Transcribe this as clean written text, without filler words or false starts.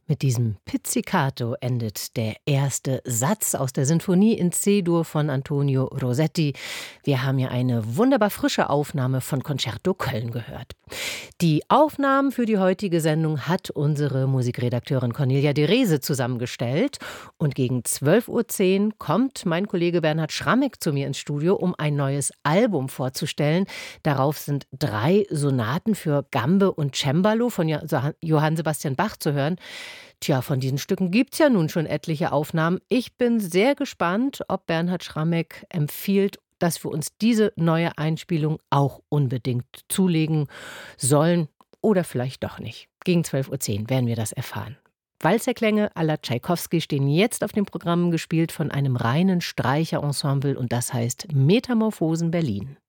Mit diesem Pizzicato endet der erste Satz aus der Sinfonie in C-Dur von Antonio Rossetti. Wir haben ja eine wunderbar frische Aufnahme von Concerto Köln gehört. Die Aufnahmen für die heutige Sendung hat unsere Musikredakteurin Cornelia de Rese zusammengestellt. Und gegen 12:10 Uhr kommt mein Kollege Bernhard Schrammeck zu mir ins Studio, um ein neues Album vorzustellen. Darauf sind 3 Sonaten für Gambe und Cembalo von Johann Sebastian Bach zu hören. Tja, von diesen Stücken gibt's ja nun schon etliche Aufnahmen. Ich bin sehr gespannt, ob Bernhard Schrammeck empfiehlt, dass wir uns diese neue Einspielung auch unbedingt zulegen sollen oder vielleicht doch nicht. Gegen 12:10 Uhr werden wir das erfahren. Walzerklänge à la Tschaikowski stehen jetzt auf dem Programm, gespielt von einem reinen Streicherensemble, und das heißt Metamorphosen Berlin.